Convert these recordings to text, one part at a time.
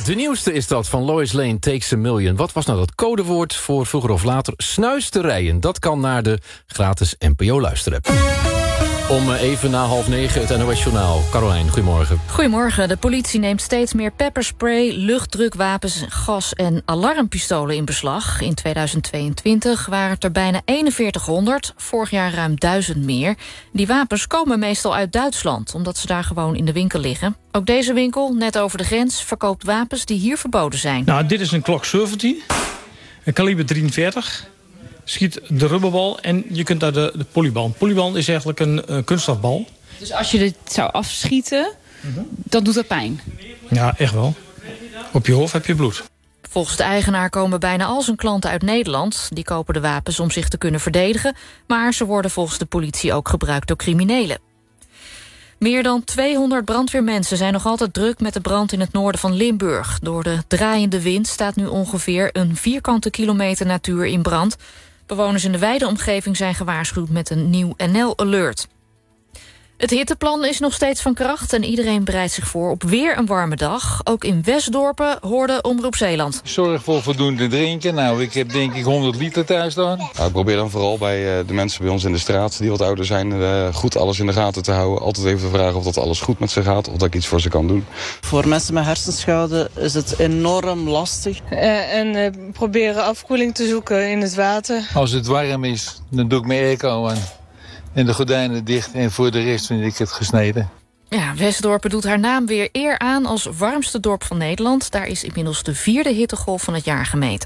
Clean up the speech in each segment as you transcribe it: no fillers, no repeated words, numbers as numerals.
De nieuwste is dat van Lois Lane, Takes a Million. Wat was nou dat codewoord voor vroeger of later snuisterijen? Dat kan naar de gratis NPO-luisterapp. Om even na 8:30 het NOS-journaal. Carolijn, goedemorgen. Goedemorgen. De politie neemt steeds meer pepperspray, luchtdrukwapens, gas- en alarmpistolen in beslag. In 2022 waren het er bijna 4100, vorig jaar ruim 1000 meer. Die wapens komen meestal uit Duitsland, omdat ze daar gewoon in de winkel liggen. Ook deze winkel, net over de grens, verkoopt wapens die hier verboden zijn. Nou, dit is een Glock 17, een kaliber 43... schiet de rubberbal en je kunt daar de polyband. Polyband is eigenlijk een kunststofbal. Dus als je dit zou afschieten, dan doet dat pijn? Ja, echt wel. Op je hoofd heb je bloed. Volgens de eigenaar komen bijna al zijn klanten uit Nederland. Die kopen de wapens om zich te kunnen verdedigen. Maar ze worden volgens de politie ook gebruikt door criminelen. Meer dan 200 brandweermensen zijn nog altijd druk met de brand in het noorden van Limburg. Door de draaiende wind staat nu ongeveer een vierkante kilometer natuur in brand. Bewoners in de wijde omgeving zijn gewaarschuwd met een nieuw NL-alert. Het hitteplan is nog steeds van kracht en iedereen bereidt zich voor op weer een warme dag. Ook in Westdorpen hoorde Omroep Zeeland. Zorg voor voldoende drinken. Nou, ik heb denk ik 100 liter thuis staan. Nou, ik probeer dan vooral bij de mensen bij ons in de straat die wat ouder zijn, goed alles in de gaten te houden. Altijd even vragen of dat alles goed met ze gaat, of dat ik iets voor ze kan doen. Voor mensen met hersenschade is het enorm lastig. Proberen afkoeling te zoeken in het water. Als het warm is, dan doe ik mijn airco aan. En de gordijnen dicht en voor de rest vind ik het gesneden. Ja, Westdorpen doet haar naam weer eer aan als warmste dorp van Nederland. Daar is inmiddels de 4e hittegolf van het jaar gemeten.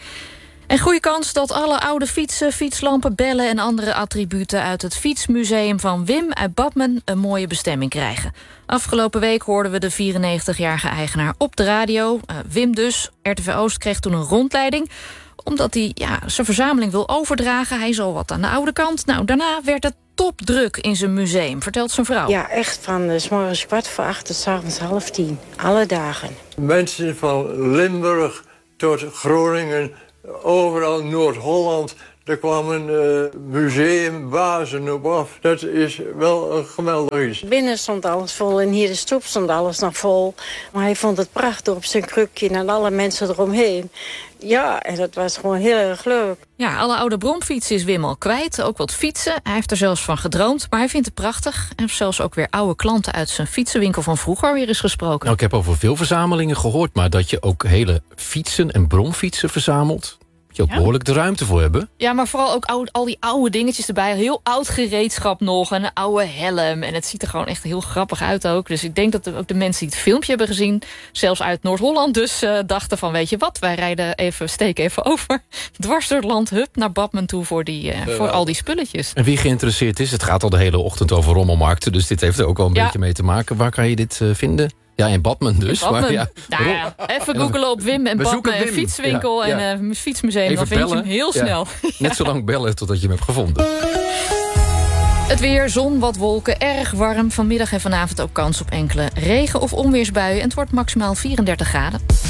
En goede kans dat alle oude fietsen, fietslampen, bellen en andere attributen uit het fietsmuseum van Wim uit Badmen een mooie bestemming krijgen. Afgelopen week hoorden we de 94-jarige eigenaar op de radio. Wim dus. RTV Oost kreeg toen een rondleiding omdat hij zijn verzameling wil overdragen. Hij is al wat aan de oude kant. Nou, daarna werd het topdruk in zijn museum, vertelt zijn vrouw. Ja, echt van 's morgens 7:15 tot 's avonds 9:30. Alle dagen. Mensen van Limburg tot Groningen, overal Noord-Holland. Er kwamen museumbazen op af. Dat is wel een geweldig iets. Binnen stond alles vol en hier de stoep stond alles nog vol. Maar hij vond het prachtig op zijn krukje en alle mensen eromheen. Ja, en dat was gewoon heel erg leuk. Ja, alle oude bromfietsen is Wim al kwijt. Ook wat fietsen. Hij heeft er zelfs van gedroomd, maar hij vindt het prachtig. En heeft zelfs ook weer oude klanten uit zijn fietsenwinkel van vroeger weer eens gesproken. Nou, ik heb over veel verzamelingen gehoord, maar dat je ook hele fietsen en bromfietsen verzamelt, je ook behoorlijk de ruimte voor hebben. Ja, maar vooral ook al die oude dingetjes erbij. Heel oud gereedschap nog. En een oude helm. En het ziet er gewoon echt heel grappig uit ook. Dus ik denk dat ook de mensen die het filmpje hebben gezien, zelfs uit Noord-Holland dus, dachten van, weet je wat, wij steken even over dwars door het land, hup, naar Badmen toe voor al die spulletjes. En wie geïnteresseerd is, het gaat al de hele ochtend over rommelmarkten, dus dit heeft er ook wel een beetje mee te maken. Waar kan je dit vinden? Ja, in Badmen dus. In Badmen. Maar even googelen op Wim en Badmen, een fietswinkel en een fietsmuseum. Even dan vind bellen. je hem heel snel. Net zo lang bellen totdat je hem hebt gevonden. Het weer, zon, wat wolken, erg warm. Vanmiddag en vanavond ook kans op enkele regen- of onweersbuien. En het wordt maximaal 34 graden.